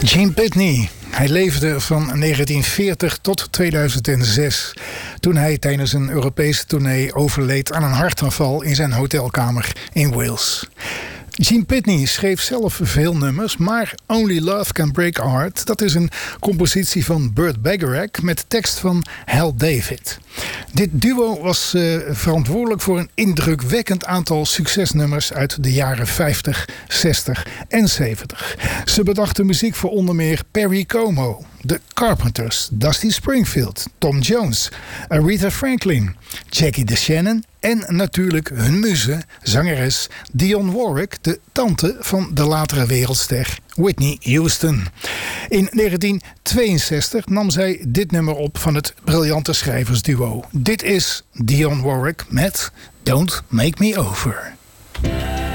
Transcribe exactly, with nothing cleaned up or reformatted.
Gene Pitney. Hij leefde van negentien veertig tot tweeduizend zes. Toen hij tijdens een Europese tournee overleed aan een hartaanval in zijn hotelkamer in Wales. Gene Pitney schreef zelf veel nummers, maar Only Love Can Break a Heart, dat is een compositie van Burt Bacharach met tekst van Hal David. Dit duo was uh, verantwoordelijk voor een indrukwekkend aantal succesnummers uit de jaren vijftig, zestig en zeventig. Ze bedachten muziek voor onder meer Perry Como, The Carpenters, Dusty Springfield, Tom Jones, Aretha Franklin, Jackie DeShannon en natuurlijk hun muze, zangeres Dionne Warwick, de tante van de latere wereldster Whitney Houston. In negentien tweeënzestig nam zij dit nummer op van het briljante schrijversduo. Dit is Dionne Warwick met Don't Make Me Over.